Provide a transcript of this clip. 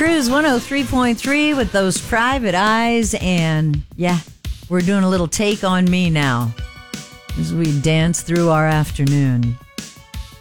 Cruise 103.3 with those private eyes. And yeah, we're doing a little Take on Me now as we dance through our afternoon.